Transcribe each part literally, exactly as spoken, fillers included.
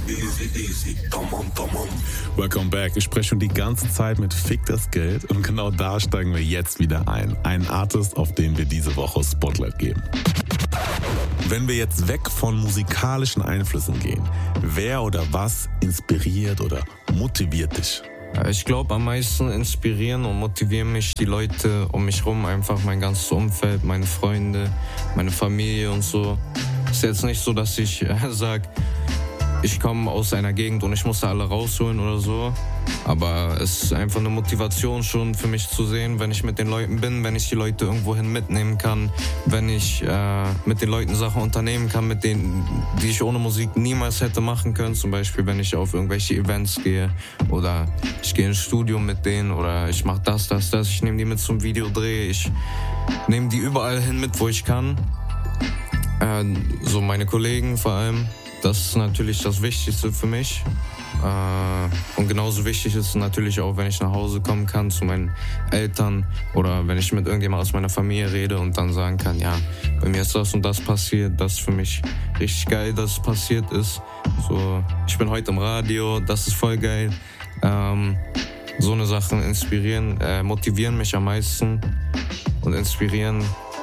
Welcome back. Ich spreche schon die ganze Zeit mit Fick das Geld und genau da steigen wir jetzt wieder ein. Ein Artist, auf den wir diese Woche Spotlight geben. Wenn wir jetzt weg von musikalischen Einflüssen gehen, wer oder was inspiriert oder motiviert dich? Ich glaube, am meisten inspirieren und motivieren mich die Leute um mich rum, einfach mein ganzes Umfeld, meine Freunde, meine Familie und so. Ist jetzt nicht so, dass ich äh, sage, ich komme aus einer Gegend und ich muss da alle rausholen oder so. Aber es ist einfach eine Motivation schon für mich zu sehen, wenn ich mit den Leuten bin, wenn ich die Leute irgendwohin mitnehmen kann, wenn ich äh, mit den Leuten Sachen unternehmen kann, mit denen, die ich ohne Musik niemals hätte machen können. Zum Beispiel, wenn ich auf irgendwelche Events gehe oder ich gehe ins Studio mit denen oder ich mache das, das, das. Ich nehme die mit zum Videodreh, ich nehme die überall hin mit, wo ich kann. Äh, so meine Kollegen vor allem. Das ist natürlich das Wichtigste für mich. Äh, und genauso wichtig ist es natürlich auch, wenn ich nach Hause kommen kann zu meinen Eltern oder wenn ich mit irgendjemandem aus meiner Familie rede und dann sagen kann, ja, bei mir ist das und das passiert, das ist für mich richtig geil, dass es passiert ist. So, ich bin heute im Radio, das ist voll geil. Ähm, so eine Sachen inspirieren, äh, motivieren mich am meisten und inspirieren,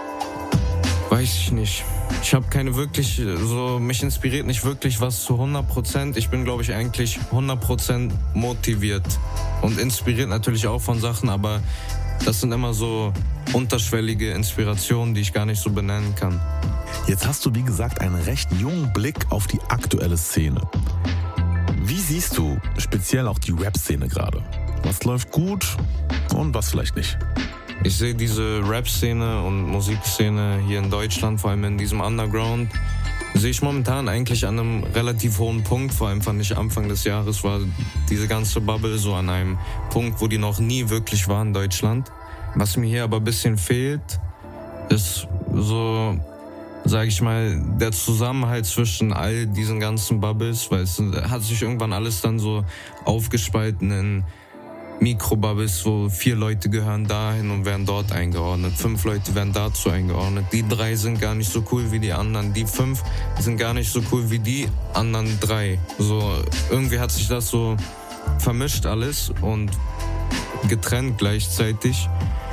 weiß ich nicht. Ich habe keine wirklich, so mich inspiriert nicht wirklich was zu hundert Prozent. Ich bin, glaube ich, eigentlich hundert Prozent motiviert und inspiriert natürlich auch von Sachen, aber das sind immer so unterschwellige Inspirationen, die ich gar nicht so benennen kann. Jetzt hast du, wie gesagt, einen recht jungen Blick auf die aktuelle Szene. Wie siehst du speziell auch die Rap-Szene gerade? Was läuft gut und was vielleicht nicht? Ich sehe diese Rap-Szene und Musikszene hier in Deutschland, vor allem in diesem Underground, sehe ich momentan eigentlich an einem relativ hohen Punkt. Vor allem fand ich Anfang des Jahres war diese ganze Bubble so an einem Punkt, wo die noch nie wirklich war in Deutschland. Was mir hier aber ein bisschen fehlt, ist so, sage ich mal, der Zusammenhalt zwischen all diesen ganzen Bubbles, weil es hat sich irgendwann alles dann so aufgespalten in Mikrobubbles, wo vier Leute gehören dahin und werden dort eingeordnet. Fünf Leute werden dazu eingeordnet. Die drei sind gar nicht so cool wie die anderen. Die fünf sind gar nicht so cool wie die anderen drei. So, irgendwie hat sich das so vermischt alles und getrennt gleichzeitig.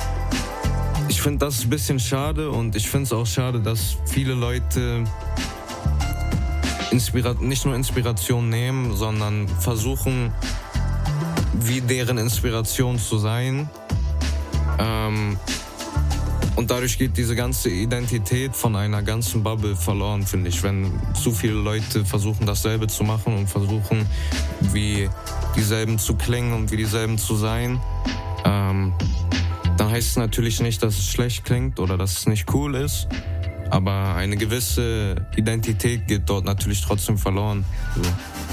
Ich finde das ein bisschen schade und ich finde es auch schade, dass viele Leute Inspira- nicht nur Inspiration nehmen, sondern versuchen, wie deren Inspiration zu sein. Ähm, und dadurch geht diese ganze Identität von einer ganzen Bubble verloren, finde ich. Wenn zu viele Leute versuchen, dasselbe zu machen und versuchen, wie dieselben zu klingen und wie dieselben zu sein, ähm, dann heißt es natürlich nicht, dass es schlecht klingt oder dass es nicht cool ist. Aber eine gewisse Identität geht dort natürlich trotzdem verloren. So.